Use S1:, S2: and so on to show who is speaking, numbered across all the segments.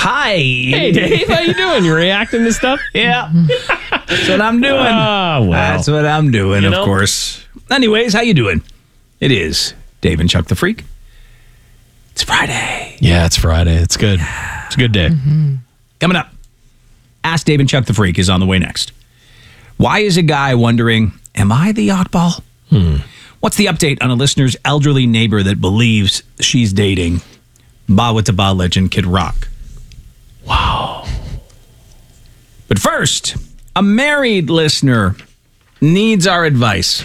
S1: Hi.
S2: Hey, Dave, how you doing? You reacting to stuff?
S1: Yeah. That's what I'm doing.
S2: Oh, well.
S1: That's what I'm doing,
S2: You
S1: of
S2: know?
S1: course. Anyways, how you doing? It is Dave and Chuck the Freak. It's Friday.
S2: Yeah, it's Friday. It's good. It's a good day.
S1: Coming up, Ask Dave and Chuck the Freak is on the way next. Why is a guy wondering, am I the oddball? What's the update on a listener's elderly neighbor that believes she's dating Bawitdaba legend Kid Rock?
S2: Wow.
S1: But first, a married listener needs our advice.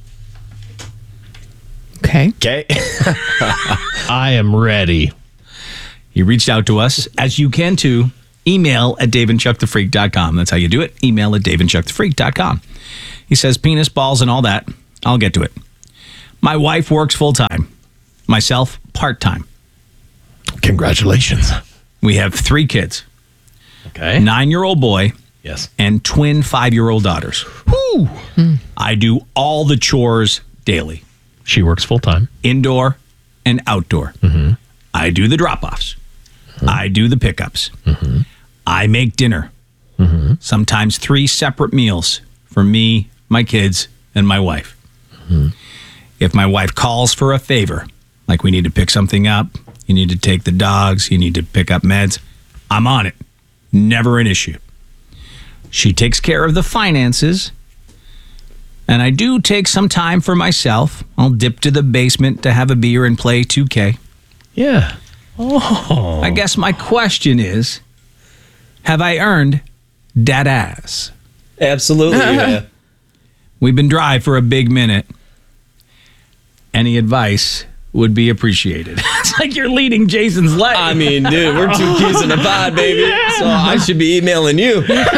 S3: Okay.
S4: Okay.
S2: I am ready.
S1: He reached out to us, as you can too. Email at daveandchuckthefreak.com. That's how you do it. Email at daveandchuckthefreak.com. He says, penis, balls, and all that. I'll get to it. My wife works full-time. Myself, part-time.
S2: Congratulations.
S1: We have 3 kids.
S2: Okay.
S1: 9-year-old boy
S2: Yes.
S1: and twin 5-year-old daughters.
S2: Woo.
S1: I do all the chores daily.
S2: She works full time.
S1: Indoor and outdoor. I do the drop-offs. I do the pickups. I make dinner. Sometimes 3 separate meals for me, my kids, and my wife. If my wife calls for a favor, like we need to pick something up, you need to take the dogs, you need to pick up meds, I'm on it. Never an issue. She takes care of the finances, and I do take some time for myself. I'll dip to the basement to have a beer and play 2K.
S2: Yeah. Oh.
S1: I guess my question is, have I earned that ass?
S4: Absolutely. Yeah.
S1: We've been dry for a big minute. Any advice would be appreciated. It's like you're leading Jason's leg.
S4: I mean, dude, we're 2 keys in a pod, baby. So I should be emailing you.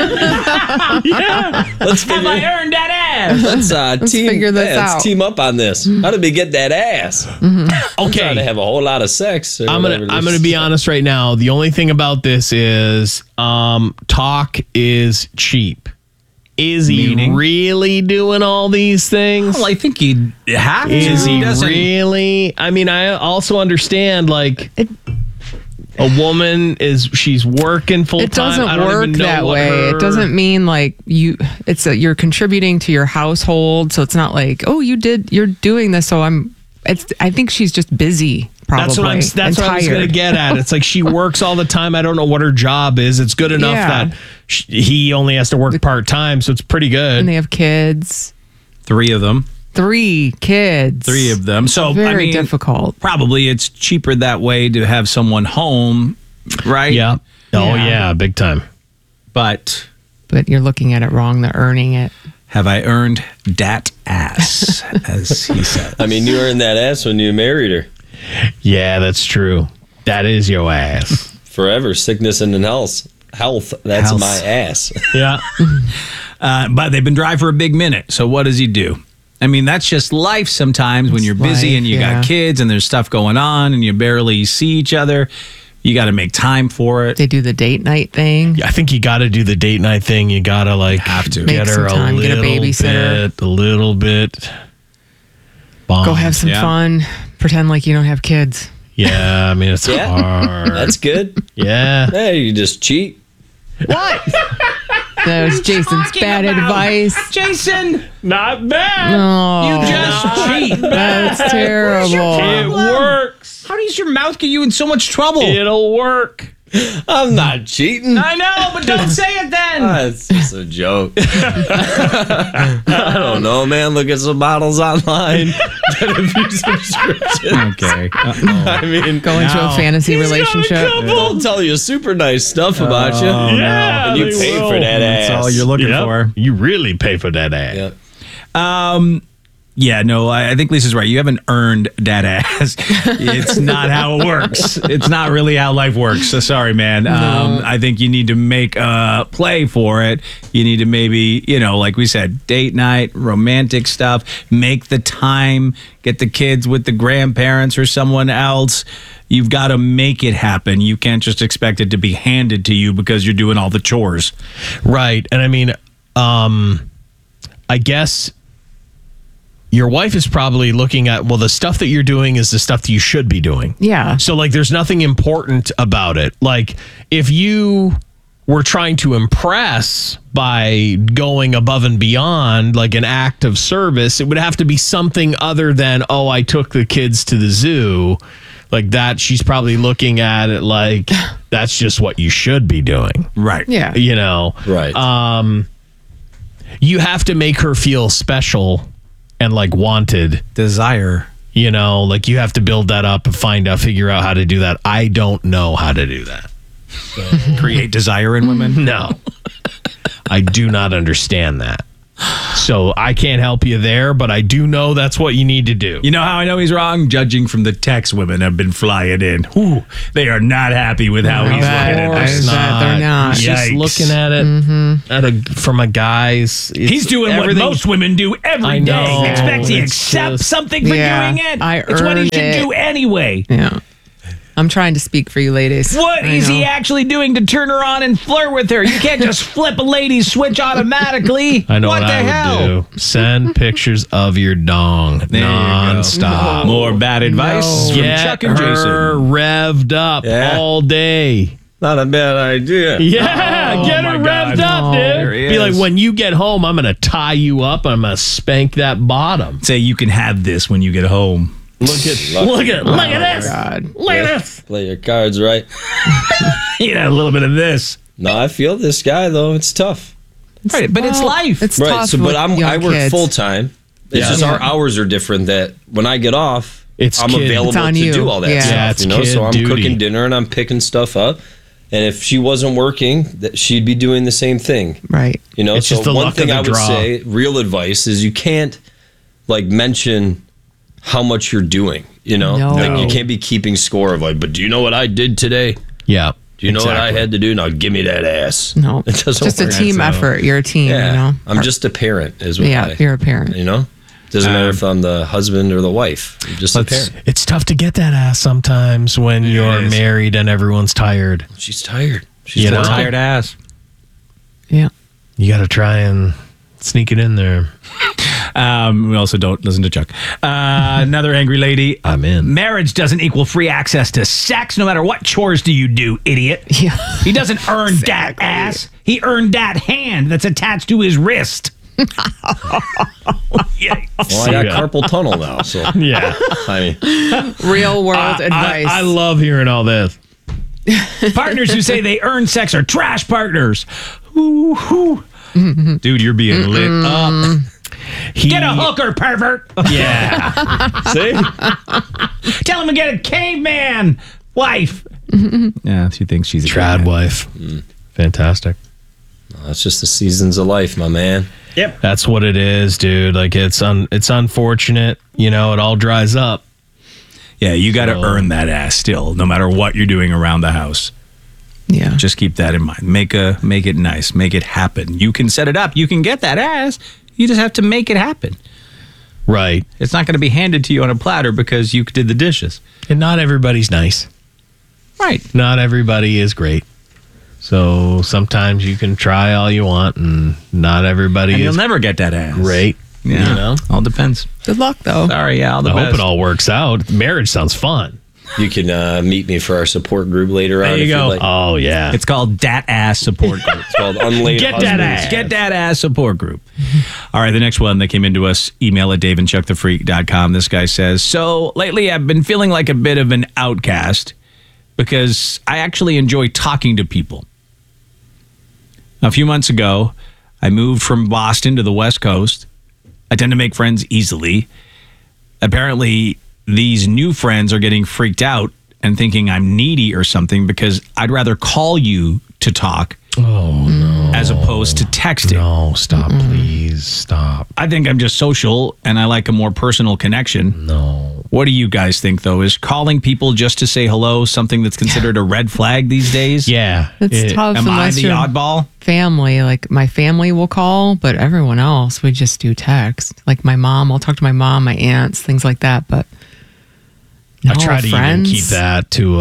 S2: Yeah.
S4: Let's
S1: have
S4: figure.
S1: I earned that ass?
S4: Let's
S3: figure this
S4: let's
S3: out.
S4: team up on this. How did we get that ass? I'm trying to
S2: Okay.
S4: have a whole lot of sex. or
S2: I'm
S4: whatever
S2: gonna
S4: this-
S2: be honest right now. The only thing about this is talk is cheap. Is he
S1: Meaning?
S2: really doing all these things?
S1: Well, I think he'd have to.
S2: Is he
S1: doesn't-
S2: really? I mean, I also understand like a woman she's working full time.
S3: It doesn't
S2: I don't
S3: work
S2: even know
S3: that
S2: what
S3: way.
S2: her-
S3: It doesn't mean like you're contributing to your household. So it's not like, oh, you're doing this. So I think she's just busy. Probably.
S2: That's what I was going to get at. It's like she works all the time. I don't know what her job is. It's good enough
S3: Yeah.
S2: that he only has to work part time, so it's pretty good.
S3: And they have kids.
S1: 3 of them.
S3: 3 kids.
S1: 3 of them. So,
S3: Very
S1: I mean,
S3: difficult.
S1: probably it's cheaper that way to have someone home, right?
S2: Yeah. Oh
S3: Yeah.
S2: yeah, big time.
S1: But
S3: But you're looking at it wrong. They're earning it.
S1: have I earned dat ass, as he said?
S4: I mean, you earned that ass when you married her.
S2: Yeah, that's true. That is your ass.
S4: Forever, sickness and health. That's
S1: Health.
S4: my ass.
S2: Yeah.
S1: But they've been dry for a big minute. So what does he do? I mean, that's just life sometimes when
S3: It's
S1: you're busy
S3: life,
S1: and you
S3: yeah.
S1: got kids and there's stuff going on and you barely see each other. You got to make time for it.
S3: They do the date night thing.
S2: I think you got to do the date night thing. You got to like
S1: Have to.
S2: get
S3: Make
S2: her
S3: some time,
S2: a
S3: get a
S2: little
S3: babysitter.
S2: bit, a little bit. Bomb.
S3: Go have some
S1: Yeah.
S3: fun. Pretend like you don't have kids.
S2: Yeah, I mean it's
S4: Yeah.
S2: hard.
S4: That's good.
S2: Yeah.
S4: Hey, you just cheat.
S3: What? That was Jason's bad advice.
S1: Jason,
S2: Not bad.
S3: Oh,
S1: you just cheat.
S3: that's
S2: It
S3: terrible.
S2: works.
S1: How does your mouth get you in so much trouble?
S2: It'll work.
S4: I'm not cheating.
S1: I know, but don't say it then.
S4: It's just a joke. I don't know, man. Look at some models online. Get a few subscriptions.
S1: Okay.
S4: I mean,
S3: Go into a fantasy relationship.
S4: they'll tell you super nice stuff about you.
S2: Yeah.
S4: And you
S2: they
S4: pay
S2: will.
S4: for that ass.
S1: That's all you're looking
S2: Yep.
S1: for.
S2: You really pay for that ass.
S4: Yep.
S1: Yeah, no, I think Lisa's right. You haven't earned that ass. It's not how it works. It's not really how life works. So sorry, man. I think you need to make a play for it. You need to maybe, like we said, date night, romantic stuff, make the time, get the kids with the grandparents or someone else. You've got to make it happen. You can't just expect it to be handed to you because you're doing all the chores.
S2: Right. And I mean, I guess your wife is probably looking at, well, the stuff that you're doing is the stuff that you should be doing.
S3: Yeah.
S2: So, like, there's nothing important about it. Like, if you were trying to impress by going above and beyond, like an act of service, it would have to be something other than, oh, I took the kids to the zoo. Like that, she's probably looking at it like, that's just what you should be doing.
S1: Right.
S3: Yeah.
S2: You know?
S4: Right.
S2: You have to make her feel special and like wanted.
S1: Desire.
S2: You know, like you have to build that up and figure out how to do that. I don't know how to do that.
S1: Create desire in women?
S2: No. I do not understand that. So I can't help you there, but I do know that's what you need to do.
S1: You know how I know he's wrong? Judging from the text women have been flying in. Ooh, they are not happy with how he's looking at this.
S3: They're not.
S2: He's just
S1: Yikes.
S2: looking at it from a guy's.
S1: He's doing what most women do every
S2: I
S1: day.
S2: know.
S1: Expects he
S2: It's
S1: accepts
S2: just-
S1: something for
S3: Yeah,
S1: doing it.
S3: I
S1: It's what he
S3: earned
S1: should
S3: it.
S1: do anyway.
S3: Yeah. I'm trying to speak for you ladies.
S1: What
S3: I
S1: is he
S3: know.
S1: actually doing to turn her on and flirt with her? You can't just flip a lady's switch automatically.
S2: I know what
S1: the
S2: I
S1: hell?
S2: would do. Send pictures of your dong
S1: There you go.
S2: nonstop.
S1: More bad advice from
S2: Get
S1: Chuck and
S2: her
S1: Jason.
S2: revved up
S4: Yeah.
S2: all day.
S4: Not a bad idea.
S2: Yeah, get her
S1: my
S2: revved
S1: God.
S2: up,
S1: There he
S2: dude. Be like,
S1: is.
S2: when you get home, I'm going to tie you up. I'm going to spank that bottom.
S1: Say you can have this when you get home.
S2: Look at this. Look at this.
S3: God.
S2: Look at this.
S4: Play your cards right.
S1: You know, a little bit of this.
S4: No, I feel this guy though. It's tough.
S1: Right, but it's
S3: Well,
S1: life.
S3: It's
S4: Right.
S3: tough
S4: So, but
S3: with
S4: I
S3: young
S4: work
S3: kids.
S4: full time. It's
S2: Yeah.
S4: just
S3: Yeah.
S4: our hours are different. That when I get off,
S2: It's
S4: I'm
S2: kid-
S4: available
S3: It's on
S4: to
S3: you.
S4: do all that
S3: Yeah.
S4: stuff.
S2: Yeah, it's
S4: you know,
S2: kid
S4: so I'm
S2: duty.
S4: cooking dinner and I'm picking stuff up. And if she wasn't working, that she'd be doing the same thing.
S3: Right.
S4: You know,
S2: It's
S4: so
S2: just the
S4: one
S2: luck
S4: thing
S2: of the
S4: I would
S2: draw.
S4: say, real advice, is you can't like mention how much you're doing. You know,
S3: No.
S4: like you can't be keeping score of like, but do you know what I did today?
S2: Yeah.
S4: Do you know what I
S2: exactly.
S4: had to do? Now give me that ass.
S3: No.
S4: It doesn't
S3: Just a
S4: work.
S3: team
S1: That's
S3: effort. You're a team,
S4: Yeah,
S3: you know?
S4: I'm just a parent, is what
S3: Yeah, you're a parent.
S4: you know. Doesn't matter if I'm the husband or the wife. I'm just a parent.
S2: It's tough to get that ass sometimes when you're
S1: is.
S2: married and everyone's tired.
S4: She's tired. She's
S2: You know?
S4: working.
S1: Tired ass.
S3: Yeah.
S2: You got to try and sneak it in there.
S1: We also don't listen to Chuck. Another angry lady.
S2: I'm in.
S1: Marriage doesn't equal free access to sex, no matter what chores do you do, idiot.
S3: Yeah.
S1: He doesn't earn that ass. He earned that hand that's attached to his wrist. Yikes.
S4: Well, I got carpal tunnel now, so
S2: Yeah.
S4: I mean,
S3: Real world advice.
S2: I love hearing all this.
S1: Partners who say they earn sex are trash partners. Ooh, ooh. Dude, you're being lit up. Get a hooker, pervert.
S2: Yeah. See?
S1: Tell him to get a caveman wife. Yeah, she thinks she's a
S2: Trad
S1: caveman.
S2: wife. Fantastic.
S4: that's just the seasons of life, my man.
S1: Yep.
S2: That's what it is, dude. Like it's unfortunate, you know, it all dries up.
S1: Yeah, you got to
S2: So-
S1: earn that ass still, no matter what you're doing around the house.
S3: Yeah.
S1: Just keep that in mind. Make it nice. Make it happen. You can set it up. You can get that ass. You just have to make it happen.
S2: Right.
S1: It's not going to be handed to you on a platter because you did the dishes.
S2: And not everybody's nice.
S1: Right.
S2: Not everybody is great. So sometimes you can try all you want and not everybody
S1: And you'll
S2: is
S1: never get that ass.
S2: great.
S1: Yeah.
S2: You know?
S1: All depends.
S3: Good luck, though.
S1: Sorry, yeah, all the
S2: I
S1: best.
S2: hope it all works out. Marriage sounds fun.
S4: You can meet me for our support group later on.
S1: There you
S4: if you'd
S1: go.
S4: like.
S2: Oh yeah.
S1: It's called Dat Ass Support Group.
S4: It's called Unlaid
S2: Get that
S4: Husbands.
S2: ass.
S1: Get That Ass Support Group. All right, the next one that came into us, email at daveandchuckthefreak.com. This guy says, so lately I've been feeling like a bit of an outcast because I actually enjoy talking to people. A few months ago, I moved from Boston to the West Coast. I tend to make friends easily. Apparently, these new friends are getting freaked out and thinking I'm needy or something because I'd rather call you to talk
S2: Oh no.
S1: as opposed to texting.
S2: No, stop, please. Stop.
S1: I think I'm just social and I like a more personal connection.
S2: No.
S1: What do you guys think, though? Is calling people just to say hello something that's considered a red flag these days?
S2: Yeah.
S3: It's tough
S1: Am I
S3: unless
S1: the
S3: you're
S1: oddball?
S3: family. Like my family will call, but everyone else we just do text. Like my mom, I'll talk to my mom, my aunts, things like that. But no,
S2: I try to
S3: friends,
S2: even keep that to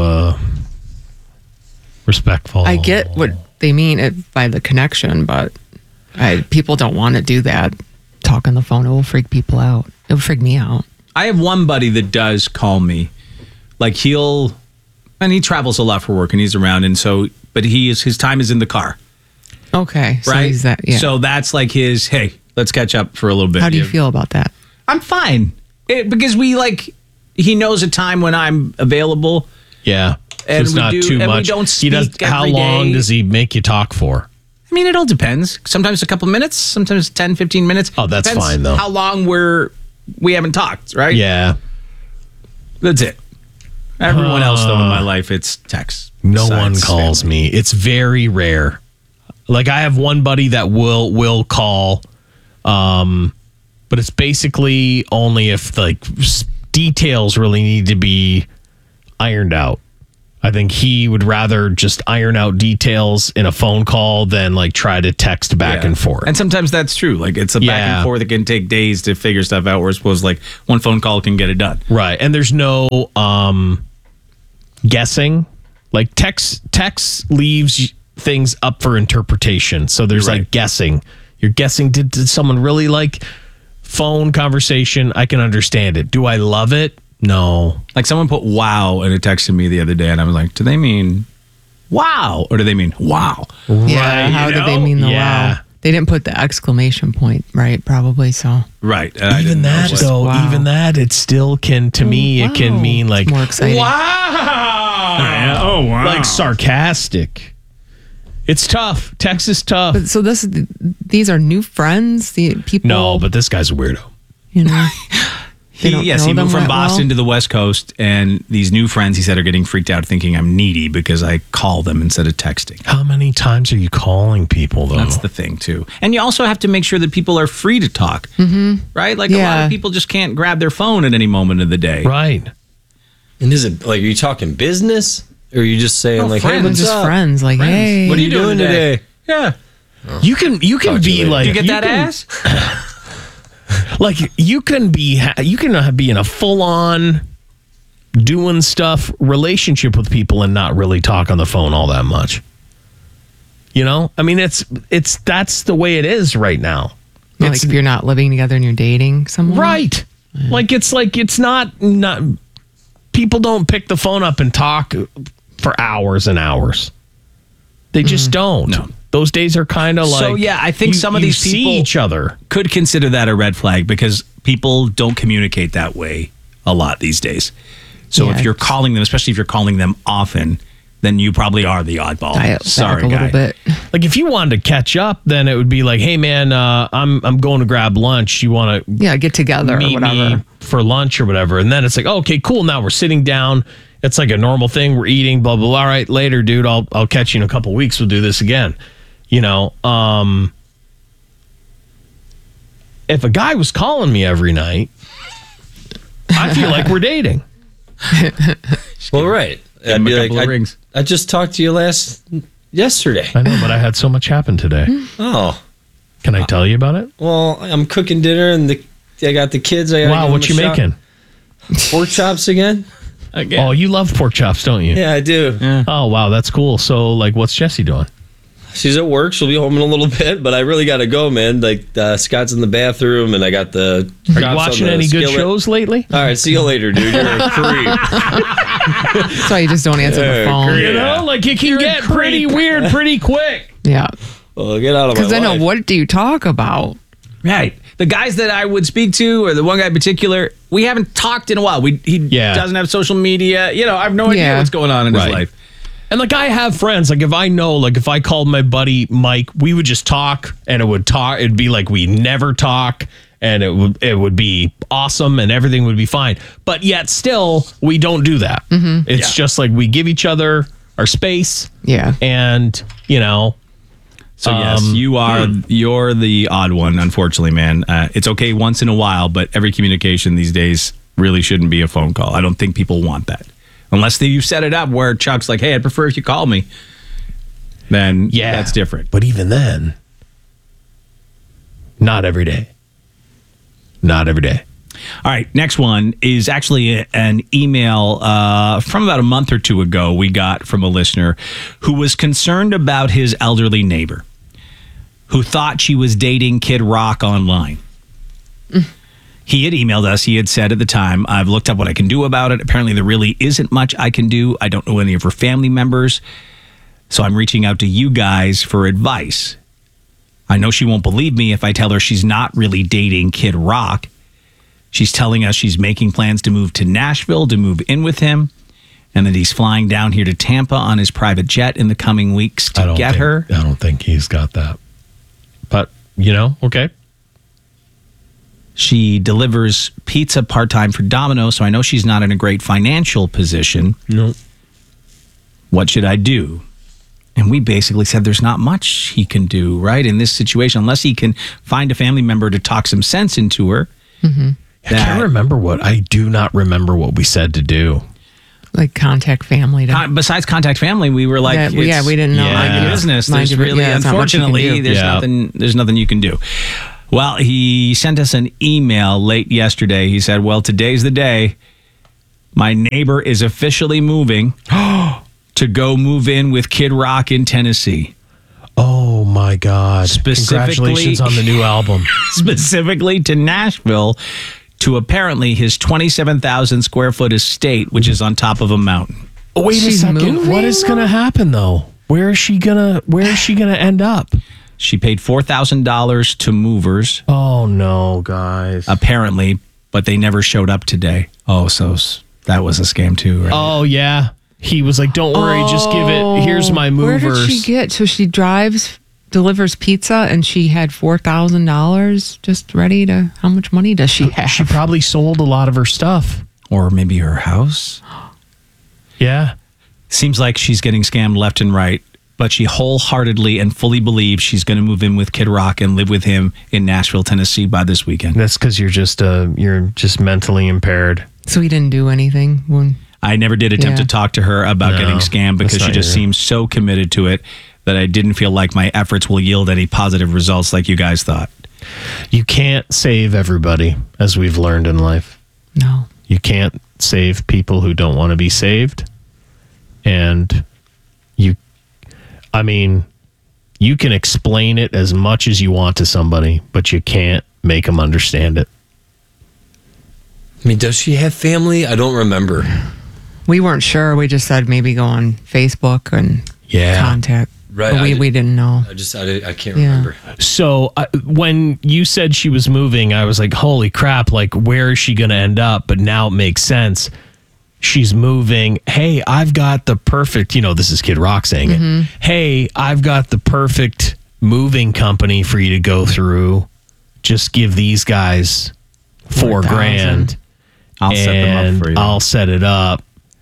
S2: respectful.
S3: I get what they mean by the connection, but people don't want to do that. talk on the phone. It will freak people out. It will freak me out.
S1: I have one buddy that does call me. Like he travels a lot for work and he's around. And so, but his time is in the car.
S3: Okay. So
S1: Right.
S3: he's that. Yeah.
S1: So that's like his, hey, let's catch up for a little bit.
S3: How do you feel about that?
S1: I'm fine. Because he knows a time when I'm available.
S2: Yeah.
S1: And
S2: it's
S1: we
S2: not
S1: do-
S2: too
S1: and we
S2: much.
S1: don't
S2: He does.
S1: speak
S2: How
S1: every
S2: long
S1: day.
S2: does he make you talk for?
S1: I mean, it all depends. Sometimes a couple minutes, sometimes 10, 15 minutes.
S2: Oh, that's
S1: Depends
S2: fine, though.
S1: How long we haven't talked, right?
S2: Yeah.
S1: That's it. Everyone else, though, in my life, it's text.
S2: No
S1: besides
S2: one calls
S1: family.
S2: me. It's very rare. Like I have one buddy that will call, but it's basically only if like details really need to be ironed out. I think he would rather just iron out details in a phone call than like try to text back
S1: Yeah.
S2: and forth.
S1: And sometimes that's true. Like it's a back
S2: Yeah.
S1: and forth that can take days to figure stuff out. Where suppose like one phone call can get it done.
S2: Right. And there's no guessing. Like text leaves things up for interpretation. So there's
S1: Right.
S2: like guessing. You're guessing, did someone really like phone conversation? I can understand it. Do I love it? No.
S1: Like someone put "wow" in a text to me the other day, and I was like, "Do they mean wow or do they mean wow?"
S3: Yeah.
S2: Right,
S3: How
S2: you
S3: did they
S2: know?
S3: mean the
S2: Yeah.
S3: wow? They didn't put the exclamation point, right? Probably so.
S1: Right. And I
S2: Even
S1: didn't know
S2: that
S1: what-
S2: though,
S3: wow.
S2: even that, it still can, to me, it can
S3: Wow.
S2: mean like,
S3: It's more exciting.
S2: wow.
S1: Oh, wow.
S2: Like sarcastic. It's tough. Text is tough.
S3: But so these are new friends. The people.
S2: No, but this guy's a weirdo.
S3: you know. They don't
S1: He
S3: know
S1: moved
S3: them
S1: from
S3: that
S1: Boston
S3: well?
S1: to the West Coast, and these new friends, he said, are getting freaked out thinking I'm needy because I call them instead of texting.
S2: How many times are you calling people though?
S1: That's the thing, too. And you also have to make sure that people are free to talk, right? Like a lot
S3: Yeah.
S1: of people just can't grab their phone at any moment of the day.
S2: right.
S4: And is it like, are you talking business? Or are you just saying
S1: No,
S4: like,
S1: friends.
S4: hey, what's
S3: Just
S4: up?
S3: friends. Like,
S1: Friends.
S3: hey,
S4: What are you doing today?
S1: Yeah.
S2: You can
S4: Talk to you
S2: be
S4: later.
S2: like
S1: You get that
S2: can-
S1: ass?
S2: Like you can be in a full on doing stuff relationship with people and not really talk on the phone all that much. You know, I mean, it's that's the way it is right now.
S3: like
S2: It's
S3: if you're not living together and you're dating someone,
S2: right. Like it's not people don't pick the phone up and talk for hours and hours. They just don't.
S1: No.
S2: Those days are kind of like
S1: So, yeah, I think some of
S2: you
S1: these
S2: see
S1: people-
S2: each other.
S1: Could consider that a red flag because people don't communicate that way a lot these days. So
S3: Yeah,
S1: if you're
S3: it's-
S1: calling them, especially if you're calling them often, then you probably are the oddball.
S3: Dial it
S1: Sorry,
S3: back a
S1: guy.
S3: little bit.
S2: Like if you wanted to catch up, then it would be like, hey man, I'm going to grab lunch. You want to
S3: Yeah, get together or
S2: meet
S3: whatever.
S2: me for lunch or whatever? And then it's like, okay, cool. Now we're sitting down. It's like a normal thing. We're eating, blah blah blah. All right, later, dude. I'll catch you in a couple weeks. We'll do this again. You know, if a guy was calling me every night, I feel like we're dating.
S4: Well, right.
S1: Give him a couple of rings.
S4: I just talked to you yesterday.
S2: I know, but I had so much happen today.
S4: Oh,
S2: Can I tell you about it?
S4: well, I'm cooking dinner and I got the kids. I gotta
S2: Wow,
S4: give
S2: what you
S4: them a shot.
S2: making?
S4: Pork chops again?
S2: Oh, you love pork chops, don't you?
S4: Yeah, I do.
S2: Oh, wow, that's cool. So, like, what's Jessie doing?
S4: She's at work. She'll be home in a little bit, but I really got to go, man. Like Scott's in the bathroom, and I got the.
S2: Are you watching any good shows lately?
S4: All right, see you later, dude. You're a creep.
S3: That's why you just don't answer the phone.
S4: great.
S2: You know, like it can get pretty weird pretty quick.
S3: Yeah,
S4: Well, get out of my
S3: because I know
S4: life.
S3: what do you talk about?
S1: Right. The guys that I would speak to, or the one guy in particular, we haven't talked in a while. He doesn't have social media. You know, I have no idea
S3: Yeah.
S1: what's going on in his
S2: Right.
S1: life.
S2: And like I have friends, like if I know, like if I called my buddy Mike, we would just talk and it'd be like we never talk and it would be awesome and everything would be fine. But yet still we don't do that. It's just like we give each other our space
S3: Yeah,
S2: and you know,
S1: So yes, you're the odd one, unfortunately, man. It's okay once in a while, but every communication these days really shouldn't be a phone call. I don't think people want that. Unless you set it up where Chuck's like, hey, I'd prefer if you call me. Then that's different.
S2: But even then, not every day. Not every day.
S1: All right, next one is actually an email from about a month or two ago we got from a listener who was concerned about his elderly neighbor who thought she was dating Kid Rock online. He had emailed us. He had said at the time, I've looked up what I can do about it. Apparently, there really isn't much I can do. I don't know any of her family members. So I'm reaching out to you guys for advice. I know she won't believe me if I tell her she's not really dating Kid Rock. She's telling us she's making plans to move to Nashville to move in with him, and that he's flying down here to Tampa on his private jet in the coming weeks to get her.
S2: I don't think he's got that. But, okay.
S1: She delivers pizza part-time for Domino's, so I know she's not in a great financial position.
S2: No.
S1: What should I do? And we basically said there's not much he can do, right, in this situation, unless he can find a family member to talk some sense into her.
S3: Mm-hmm.
S2: I do not remember what we said to do.
S3: Like contact family.
S1: Besides contact family, we were like,
S3: we didn't know.
S1: Mind your business. There's really, unfortunately, there's nothing you can do. Well, he sent us an email late yesterday. He said, well, today's the day. My neighbor is officially moving to go move in with Kid Rock in Tennessee.
S2: Oh, my God.
S1: Congratulations
S2: on the new album.
S1: Specifically to Nashville, to apparently his 27,000 square foot estate, which is on top of a mountain.
S2: Wait a second.
S3: Moving?
S2: What is going to happen, though? Where is she gonna end up?
S1: She paid $4,000 to movers.
S2: Oh, no, guys.
S1: Apparently, but they never showed up today. Oh, so that was a scam too, right?
S2: Oh, yeah. He was like, don't worry, just give it. Here's my movers.
S3: Where did she get? So she delivers pizza, and she had $4,000 just ready to. How much money does she have?
S2: She probably sold a lot of her stuff.
S1: Or maybe her house.
S2: Yeah.
S1: Seems like she's getting scammed left and right, but she wholeheartedly and fully believes she's going to move in with Kid Rock and live with him in Nashville, Tennessee by this weekend.
S2: That's because you're just mentally impaired.
S3: So he didn't do anything.
S1: I never did attempt to talk to her about getting scammed because she just seems so committed to it that I didn't feel like my efforts will yield any positive results like you guys thought.
S2: You can't save everybody, as we've learned in life.
S3: No.
S2: You can't save people who don't want to be saved. And you can explain it as much as you want to somebody, but you can't make them understand it.
S4: I mean, does she have family? I don't remember.
S3: We weren't sure. We just said maybe go on Facebook and contact.
S4: Right.
S3: But we didn't know.
S4: I can't remember.
S2: So when you said she was moving, I was like, holy crap, like, where is she going to end up? But now it makes sense. She's moving. Hey, I've got the perfect, this is Kid Rock saying it. Hey, I've got the perfect moving company for you to go through. Just give these guys $4,000.
S1: I'll set them up for you.
S2: I'll set it up.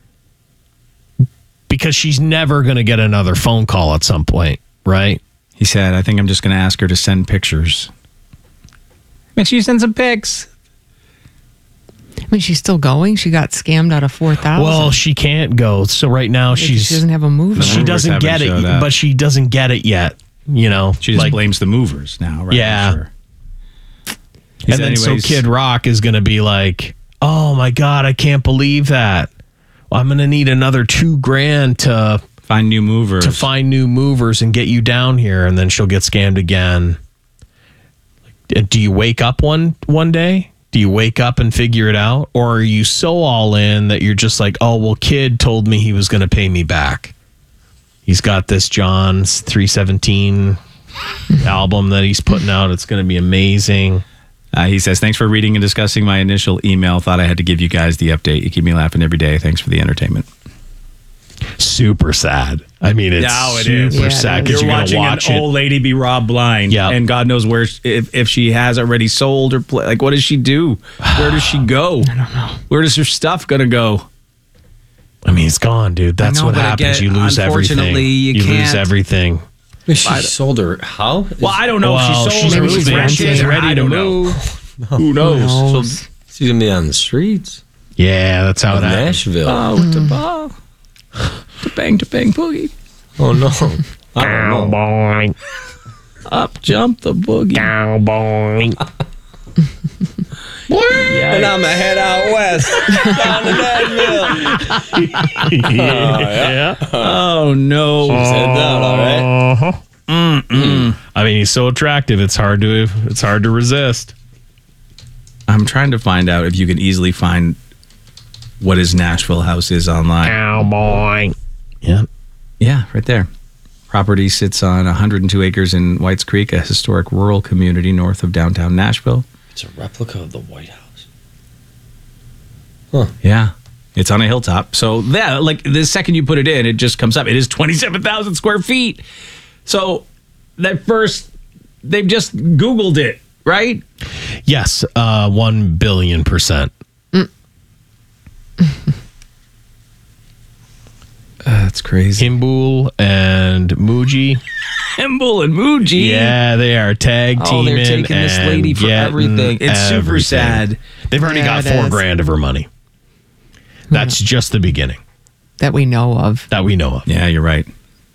S2: Because she's never going to get another phone call at some point, right?
S1: He said, I think I'm just going to ask her to send pictures. Make sure you send some pics.
S3: I mean, she's still going. She got scammed out of $4,000.
S2: Well, she can't go. So right now
S3: she doesn't have a mover.
S2: She doesn't get it, but she doesn't get it yet.
S1: She just blames the movers now, right?
S2: Yeah.
S1: Sure.
S2: And then so Kid Rock is going to be like, oh my God, I can't believe that. Well, I'm going to need another $2,000 to
S1: find new movers
S2: and get you down here. And then she'll get scammed again. Do you wake up one day? Do you wake up and figure it out? Or are you so all in that you're just like, oh, well, Kid told me he was going to pay me back. He's got this John's 317 album that he's putting out. It's going to be amazing.
S1: He says, thanks for reading and discussing my initial email. Thought I had to give you guys the update. You keep me laughing every day. Thanks for the entertainment.
S2: Super sad. I mean, it's super sad because
S1: you're
S2: watching
S1: an old lady be robbed blind.
S2: Yeah.
S1: And God knows where, if she has already sold or what does she do? Where does she go?
S3: I don't know.
S1: Where does her stuff going to go?
S2: I mean, it's gone, dude. That's what happens. You lose everything.
S1: Unfortunately, you
S2: lose
S1: can't.
S2: Everything.
S4: She sold her. How?
S1: Well, I don't know if she sold
S2: maybe
S1: or
S2: she's
S1: rented.
S2: ready to move.
S1: Who knows?
S4: So she's going to be on the streets.
S2: Yeah, that's how it happens.
S4: Nashville.
S1: To bang boogie.
S4: Oh, no. I don't know.
S1: Up jump the boogie.
S2: Cowboy.
S4: And I'm going to head out west. Down to Nashville.
S2: Yeah.
S1: Oh, no.
S4: She said that, all right.
S2: I mean, he's so attractive. It's hard to resist.
S1: I'm trying to find out if you can easily find what his Nashville house is online.
S2: Cowboy. Yeah.
S1: Yeah, right there. Property sits on 102 acres in Whites Creek, a historic rural community north of downtown Nashville.
S4: It's a replica of the White House.
S1: Yeah. It's on a hilltop. So, yeah, like the second you put it in, it just comes up. It is 27,000 square feet. So, they've just Googled it, right?
S2: Yes, 1 billion%.
S1: That's crazy.
S2: Kimball and Muji.
S1: Kimball and Muji.
S2: Yeah, they are tag teaming.
S1: They're taking this lady for everything. It's super sad.
S2: They've already got
S3: it is.
S2: $4,000 of her money. That's just the beginning
S3: That we know of.
S2: that we know of.
S1: Yeah, you're right.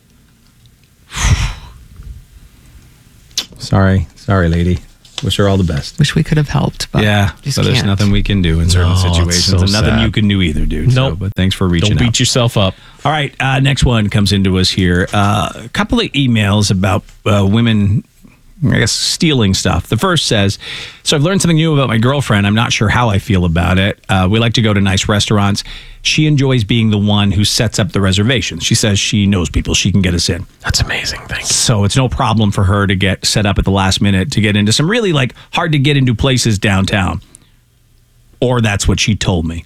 S1: Sorry, lady. Wish her all the best.
S3: Wish we could have helped, but
S1: Yeah,
S3: just
S1: so there's
S3: can't.
S1: nothing we can do in certain
S2: No, it's
S1: situations,
S2: so
S1: and nothing
S2: sad.
S1: you can do either, dude. So,
S2: Nope.
S1: but thanks for reaching
S2: Don't
S1: out.
S2: beat yourself up.
S1: All right, next one comes into us here. A couple of emails about women, I guess, stealing stuff. The first says, so I've learned something new about my girlfriend. I'm not sure how I feel about it. We like to go to nice restaurants. She enjoys being the one who sets up the reservations. She says she knows people. She can get us in.
S2: That's amazing. Thank you.
S1: So it's no problem for her to get set up at the last minute to get into some really like hard to get into places downtown. Or that's what she told me.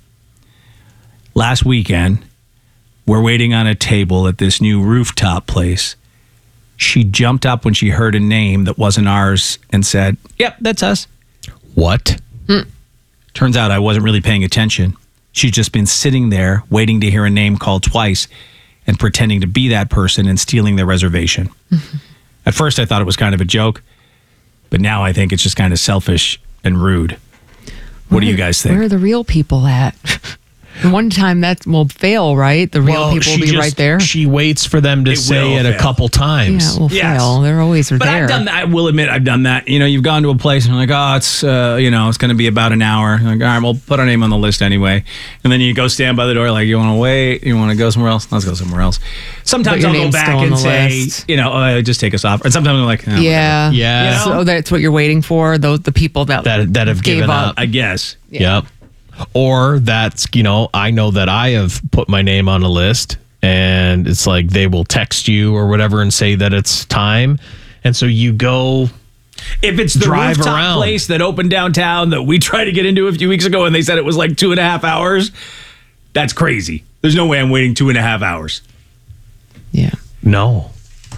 S1: Last weekend, we're waiting on a table at this new rooftop place. She jumped up when she heard a name that wasn't ours and said, "Yep, that's us."
S2: What?
S1: Turns out I wasn't really paying attention. She'd just been sitting there waiting to hear a name called twice and pretending to be that person and stealing their reservation. At first, I thought it was kind of a joke, but now I think it's just kind of selfish and rude. What do you guys think?
S3: Where are the real people at? One time that will fail, right? The real people will be right there.
S2: She waits for them to
S1: It
S2: say
S1: will
S2: it a
S1: fail.
S2: couple times.
S3: Yeah, it will
S1: Yes.
S3: fail. They're always
S1: But
S3: there.
S1: I've done that. I will admit I've done that. You know, you've gone to a place and you're like, oh, it's, it's going to be about an hour. You're like, all right, we'll put our name on the list anyway. And then you go stand by the door like, you want to wait? You want to go somewhere else? Let's go somewhere else. Sometimes
S3: But your
S1: I'll go
S3: name's
S1: back
S3: still on
S1: and
S3: the
S1: say,
S3: list.
S1: just take us off. And sometimes I'm like, oh,
S3: yeah.
S2: Yeah.
S1: You know?
S3: So that's what you're waiting for. The people that
S2: That have
S3: gave
S2: given
S3: up.
S2: up.
S1: I guess.
S2: Yep. Or that's, I know that I have put my name on a list and it's like they will text you or whatever and say that it's time. And so you go.
S1: If it's the
S2: Drive
S1: rooftop
S2: around.
S1: place that opened downtown that we tried to get into a few weeks ago and they said it was like 2.5 hours, that's crazy. There's no way I'm waiting 2.5 hours.
S3: Yeah.
S2: No.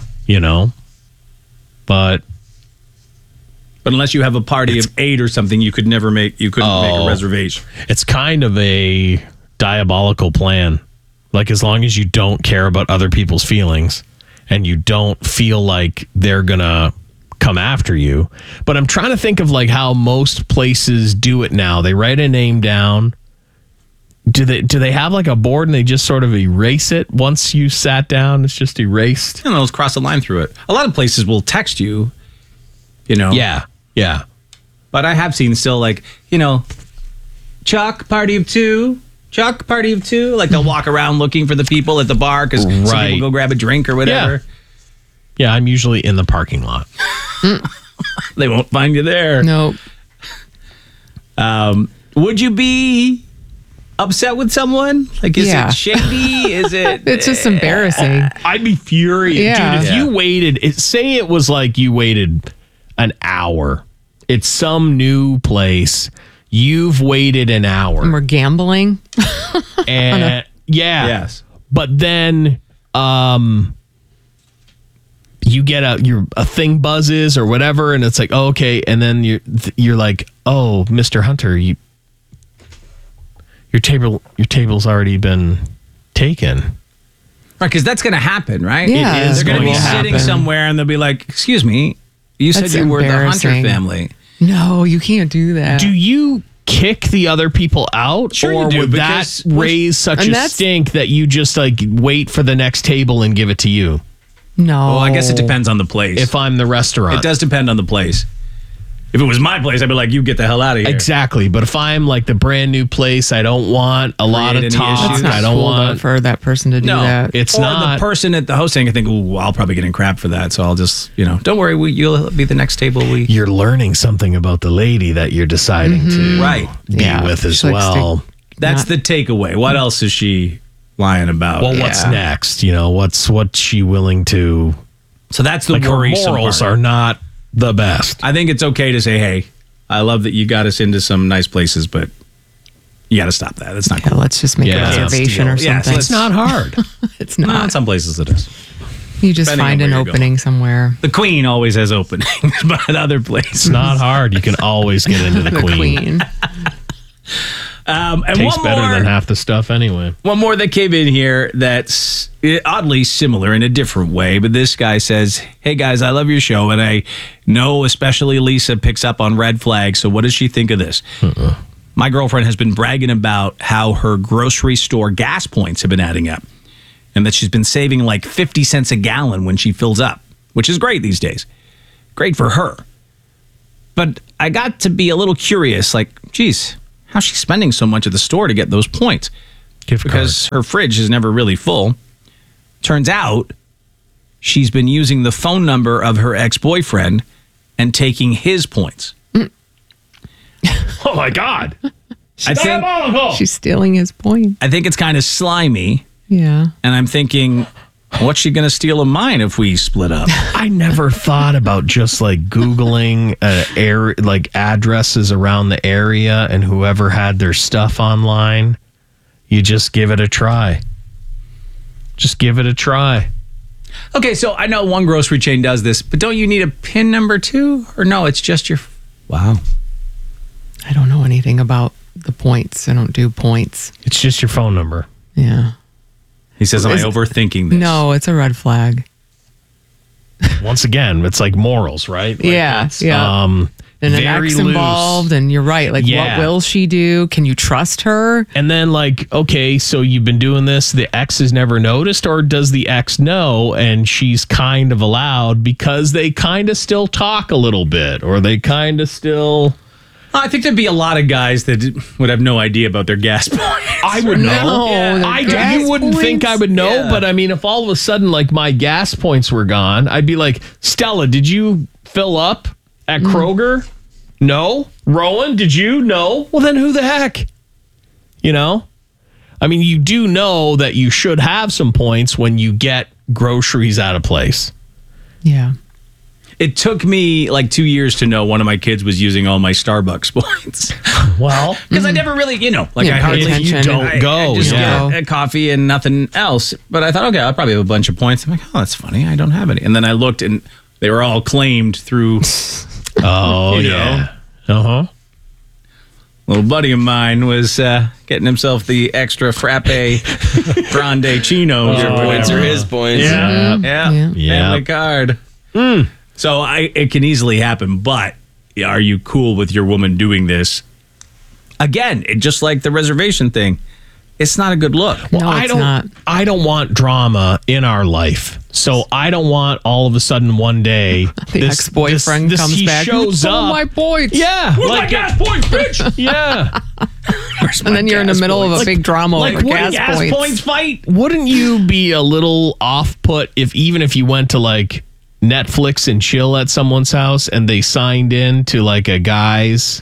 S2: But
S1: But unless you have a party of 8 or something, you couldn't make a reservation.
S2: it's kind of a diabolical plan. Like, as long as you don't care about other people's feelings and you don't feel like they're going to come after you. But I'm trying to think of like how most places do it now. They write a name down. Do they have like a board and they just sort of erase it once you sat down? It's just erased.
S1: And they'll just cross a line through it. A lot of places will text you,
S2: Yeah. Yeah.
S1: But I have seen still like, Chuck, party of 2. Chuck, party of 2. Like they'll walk around looking for the people at the bar because some
S2: Right.
S1: people go grab a drink or whatever.
S2: Yeah, I'm usually in the parking lot.
S1: They won't find you there.
S3: No.
S1: Would you be upset with someone? Like, is
S3: Yeah.
S1: it shady? Is it?
S3: It's just embarrassing.
S2: I'd be furious.
S3: Yeah.
S2: Dude, if you waited, say it was like you waited an hour. It's some new place. You've waited an hour.
S3: And we're gambling.
S2: And
S1: Yes.
S2: But then you get a thing buzzes or whatever and it's like, oh, okay, and then you're like, "Oh, Mr. Hunter, your table's already been taken."
S1: Right, because that's going to happen, right?
S3: Yeah,
S2: It is
S1: They're going to
S2: going
S1: be
S2: to
S1: sitting
S3: happen.
S1: somewhere and they'll be like, excuse me, you said
S3: That's
S1: you were the Hunter
S3: embarrassing.
S1: family.
S3: No, you can't do that.
S2: Do you kick the other people out,
S1: Sure you
S2: or
S1: do,
S2: would that
S1: because-
S2: raise such
S3: and
S2: a
S3: that's-
S2: stink that you just like wait for the next table and give it to you?
S3: No.
S1: Well, I guess it depends on the place.
S2: If I'm the restaurant,
S1: It does depend on the place. If it was my place, I'd be like, you get the hell out of here.
S2: Exactly. But if I'm like the brand new place, I don't want a lot of
S1: Create any
S2: talk.
S1: issues.
S3: It's not
S2: I don't
S3: cool, though,
S2: want.
S3: for that person to do that.
S2: It's
S1: or
S2: not.
S1: the person at the hosting, I think, ooh, I'll probably get in crap for that. So I'll just, don't worry, you'll be the next table
S2: You're learning something about the lady that you're deciding to
S1: Right.
S2: be
S3: Yeah.
S2: with as
S3: She likes to-
S2: well.
S1: That's the takeaway. What else is she lying about?
S2: Well, what's
S3: Yeah.
S2: next? What's she willing to?
S1: So that's the
S2: Like her
S1: worrisome
S2: morals
S1: part.
S2: are not the best.
S1: I think it's okay to say, hey, I love that you got us into some nice places, but you got to stop that. That's not
S3: Yeah,
S1: cool.
S3: let's just make
S2: Yeah.
S3: a reservation or
S1: Steal. Yeah,
S3: something.
S1: so
S2: It's not hard.
S3: It's
S1: No, in
S3: not.
S1: some places it is.
S3: You just
S1: depending on
S3: find an
S1: where you're
S3: opening somewhere.
S1: The Queen always has openings, but at other places.
S2: It's not hard. You can always get into the,
S3: The
S2: queen.
S1: And
S2: Tastes
S1: one
S2: better
S1: more,
S2: than half the stuff anyway.
S1: one more that came in here that's oddly similar in a different way. But this guy says, hey guys, I love your show. And I know especially Lisa picks up on red flags. So what does she think of this? My girlfriend has been bragging about how her grocery store gas points have been adding up. And that she's been saving like 50 cents a gallon when she fills up, which is great these days. Great for her. But I got to be a little curious, like, geez, how's she spending so much at the store to get those points?
S2: Gift
S1: Because her fridge is never really full. Turns out she's been using the phone number of her ex-boyfriend and taking his points.
S2: Oh my God!
S1: I think
S3: She's stealing his point.
S1: it's kind of slimy,
S3: Yeah.
S1: and I'm thinking, what's she going to steal of mine if we split up?
S2: I never thought about just like Googling like addresses around the area, and whoever had their stuff online, you just give it a try. Just give it a try.
S1: Okay, so I know one grocery chain does this, but don't you need a PIN number too? Or no, it's just your... Wow.
S3: I don't know anything about the points. I don't do points.
S2: It's just your phone number.
S3: Yeah.
S1: He says, am I
S3: Is-
S1: overthinking this?
S3: No, it's a red flag.
S2: Once again, it's like morals, right? Like
S3: Yeah,
S2: it's,
S3: yeah. And an
S2: very
S3: ex
S2: loose.
S3: involved, and you're right. Like,
S2: Yeah.
S3: what will she do? Can you trust her?
S2: And then, like, okay, so you've been doing this, the ex has never noticed, or does the ex know and she's kind of allowed because they kind of still talk a little bit, or they kind of still.
S1: I think there'd be a lot of guys that would have no idea about their gas points.
S2: I would know.
S3: No, the
S2: I
S3: gas
S2: you wouldn't think
S3: points?
S2: I would know,
S1: Yeah.
S2: but I mean, if all of a sudden, like, my gas points were gone, I'd be like, Stella, did you fill up at Kroger? No. Rowan, did you? No. Well, then who the heck? I mean, you do know that you should have some points when you get groceries at a place.
S3: Yeah.
S1: It took me like 2 years to know one of my kids was using all my Starbucks points.
S2: Well,
S1: Because I never really, like
S3: Yeah,
S1: I
S3: pay
S1: hardly...
S3: attention.
S2: you don't
S1: I
S2: go.
S1: just
S2: Yeah.
S1: get a coffee and nothing else. But I thought, okay, I'll probably have a bunch of points. I'm like, oh, that's funny. I don't have any. And then I looked and they were all claimed through...
S2: Oh,
S1: You
S2: yeah. Uh-huh.
S1: little buddy of mine was getting himself the extra frappe grande chinos.
S4: Your points are his points.
S2: Yeah.
S1: Yeah.
S2: Yeah.
S1: Family card. So it can easily happen, but are you cool with your woman doing this? Again, just like the reservation thing, it's not a good look.
S3: No, it's not.
S2: I don't want drama in our life. So I don't want all of a sudden one day
S3: The ex-boyfriend comes
S2: he
S3: back.
S2: shows
S3: "You stole
S2: up.
S3: my points.
S2: Yeah, like gas points, bitch. Yeah.
S3: And then you're in the middle of a big drama over gas points.
S1: fight.
S2: Wouldn't you be a little off put even if you went to like Netflix and chill at someone's house and they signed in to like a guy's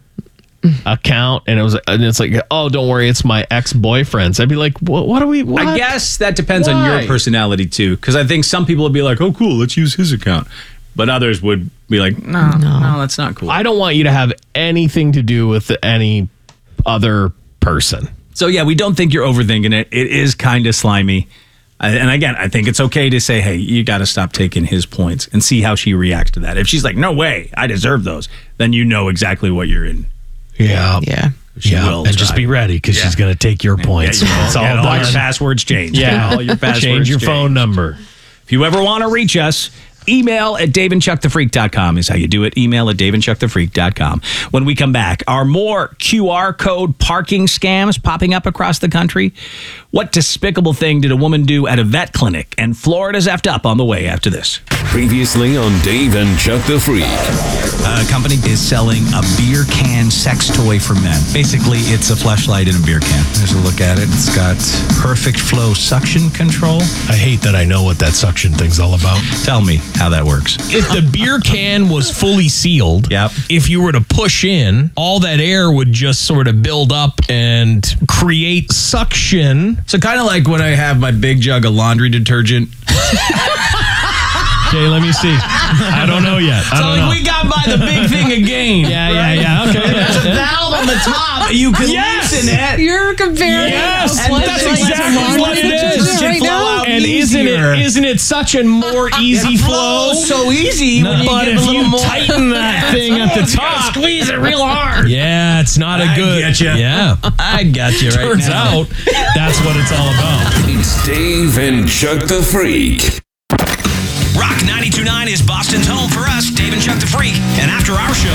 S2: account and it's like, oh, don't worry, it's my ex-boyfriend's. I'd be like, what are we? What?
S1: I guess that depends on
S2: Why?
S1: your personality too, because I think some people would be like, "Oh, cool, let's use his account," but others would be like, "No, that's not cool."
S2: I don't want you to have anything to do with any other person.
S1: So yeah, we don't think you're overthinking it. It is kind of slimy. And again, I think it's okay to say, hey, you got to stop taking his points and see how she reacts to that. If she's like, no way, I deserve those, then you know exactly what you're in.
S2: Yeah.
S3: Yeah.
S1: She will
S2: and just
S1: try.
S2: be ready because she's going to take your points.
S1: It's all
S2: done.
S1: your passwords changed.
S2: Yeah.
S1: All your passwords
S2: Change your
S1: changed.
S2: phone number.
S1: If you ever want to reach us, email at daveandchuckthefreak.com is how you do it. Email at daveandchuckthefreak.com. When we come back, are more QR code parking scams popping up across the country? What despicable thing did a woman do at a vet clinic? And Florida's effed up on the way after this.
S5: Previously on Dave and Chuck the Freak.
S1: A company is selling a beer can sex toy for men. Basically, it's a fleshlight in a beer can. There's a look at it. It's got perfect flow suction control.
S2: I hate that I know what that suction thing's all about.
S1: Tell me how that works.
S2: If the beer can was fully sealed,
S1: Yep.
S2: if you were to push in, all that air would just sort of build up and create suction.
S1: So kind of like when I have my big jug of laundry detergent.
S2: Okay, let me see. I don't know yet. I don't know.
S1: we got by the big thing again.
S2: Yeah. Okay.
S1: There's a valve on the top. You can loosen it.
S3: You're comparing.
S2: Yes,
S3: a
S2: that's
S3: fleshlight to
S2: exactly what it
S3: laundry
S2: is.
S3: detergent right now.
S2: And isn't it such a more easy flow?
S1: So easy. when you
S2: But
S1: give
S2: if
S1: a little
S2: you
S1: more.
S2: tighten that thing at the top,
S1: squeeze it real hard.
S2: yeah, it's not a good.
S1: Getcha.
S2: Yeah,
S1: I got you right
S2: turns
S1: now.
S2: out that's what it's all about.
S5: It's Dave and Chuck the Freak.
S6: Rock 92.9 is Boston's home for us, Dave and Chuck the Freak. And after our show,